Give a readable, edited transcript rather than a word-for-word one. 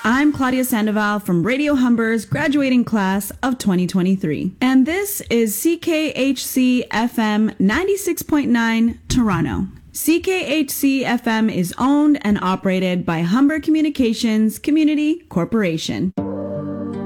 I'm Claudia Sandoval from Radio Humber's graduating class of 2023. And this is CKHC FM 96.9 Toronto. CKHC FM is owned and operated by Humber Communications Community Corporation.